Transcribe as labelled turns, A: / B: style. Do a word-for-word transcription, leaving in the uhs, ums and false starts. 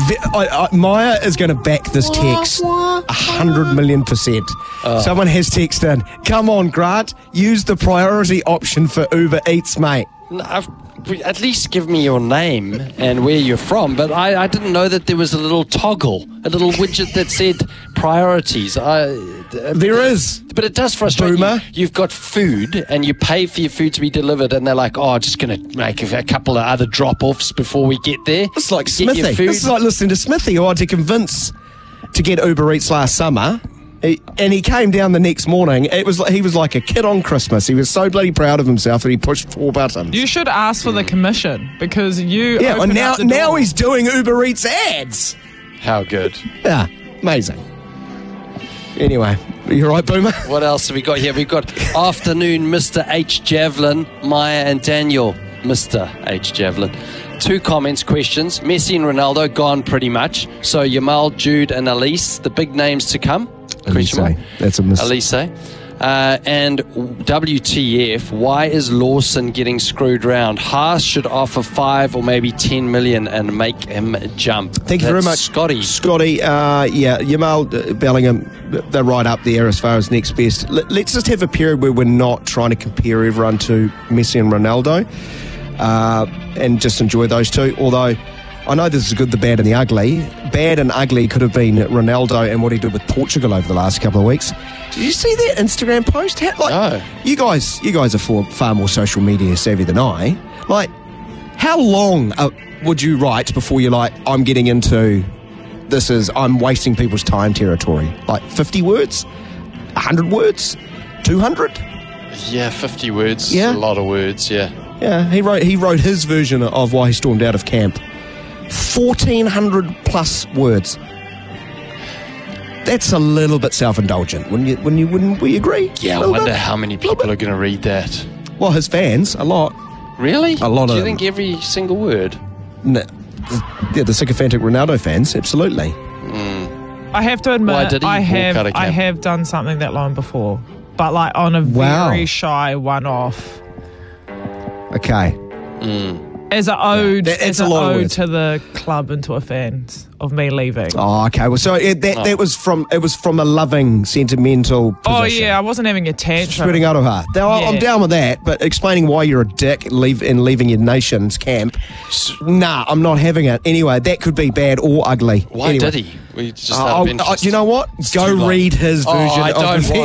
A: the, I, I, Maya is going to back this text a hundred million percent.
B: Oh.
A: Someone has texted in, come on, Grant, use the priority option for Uber Eats, mate.
B: No, I've, at least give me your name and where you're from. But I, I didn't know that there was a little toggle, a little widget that said priorities. I,
A: There is.
B: But it does frustrate
A: Boomer.
B: you. You've got food and you pay for your food to be delivered, and they're like, oh, just going to make a, a couple of other drop-offs before we get there.
A: It's like
B: Get your
A: Smithy.
B: food.
A: This is like listening to Smithy, who I had to convince to get Uber Eats last summer. He, and he came down the next morning. It was like, he was like a kid on Christmas. He was so bloody proud of himself that he pushed four buttons.
C: You should ask for the commission because you.
A: yeah, well,
C: opened
A: now
C: up the
A: now
C: door.
A: he's doing Uber Eats ads.
B: How good.
A: Yeah, amazing. Anyway, you all right, Boomer?
B: What else have we got here? We've got afternoon Mister H. Javelin, Maya and Daniel. Mister H. Javelin. Two comments, questions. Messi and Ronaldo gone pretty much. So Yamal, Jude and Elise, the big names to come.
A: Elise.
B: Question mark.
A: That's a miss.
B: Elise. Uh, and W T F, why is Lawson getting screwed round? Haas should offer five or maybe ten million and make him jump.
A: Thank you very
B: That's
A: much,
B: Scotty.
A: Scotty, uh, yeah, Yamal, uh, Bellingham, they're right up there as far as next best. Let, let's just have a period where we're not trying to compare everyone to Messi and Ronaldo, uh, and just enjoy those two. Although I know this is good, the bad and the ugly. Bad and ugly could have been Ronaldo and what he did with Portugal over the last couple of weeks. Did you see that Instagram post? How, like,
B: No.
A: You guys, you guys are for, far more social media savvy than I. Like, how long uh, would you write before you're like, I'm getting into this is, I'm wasting people's time territory? Like fifty words? one hundred words? two hundred?
B: Yeah, fifty words.
A: Yeah.
B: A lot of words, yeah.
A: Yeah, he wrote he wrote his version of why he stormed out of camp. fourteen hundred plus words. That's a little bit self-indulgent, wouldn't you? Wouldn't you? Wouldn't we agree?
B: Yeah, I
A: Little
B: wonder
A: bit?
B: how many people are going to read that.
A: Well, his fans, a lot.
B: Really?
A: A lot
B: Do
A: of
B: you
A: them.
B: think every single word?
A: No, yeah, the sycophantic Ronaldo fans, absolutely.
C: I have to
B: Why
C: admit,
B: did he
C: I
B: walk
C: have
B: out of
C: I
B: camp?
C: have done something that long before, but like on a
A: Wow.
C: very shy one-off.
A: Okay.
C: As an ode,
A: That-
C: as
A: that's a
C: an
A: lot of
C: ode
A: words.
C: to the club and to a fans of me leaving.
A: Oh, okay. Well, so it, that that was from it was from a loving, sentimental position.
C: Oh yeah, I wasn't having a tantrum.
A: Spreading out of her. Now, I'm
C: Yeah.
A: down with that, but explaining why you're a dick and leave and leaving your nation's camp. Nah, I'm not having it. Anyway, that could be bad or ugly.
B: Why
A: Anyway.
B: did he? We just
A: Uh,
B: out of
A: I'll-
B: interest.
A: uh, you know what?
B: It's
A: Go
B: too long.
A: read his
B: Oh,
A: version
B: I
A: of
B: don't
A: the
B: want